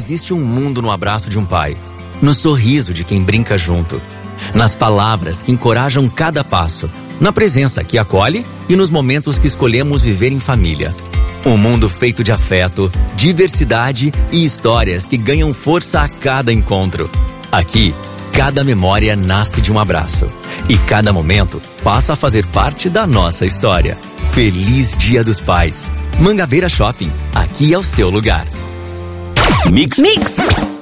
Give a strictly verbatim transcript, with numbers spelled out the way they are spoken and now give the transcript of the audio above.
existe um mundo no abraço de um pai, no sorriso de quem brinca junto, nas palavras que encorajam cada passo, na presença que acolhe e nos momentos que escolhemos viver em família. Um mundo feito de afeto, diversidade e histórias que ganham força a cada encontro. Aqui, cada memória nasce de um abraço e cada momento passa a fazer parte da nossa história. Feliz Dia dos Pais. Mangabeira Shopping, aqui é o seu lugar. Mix. Mix.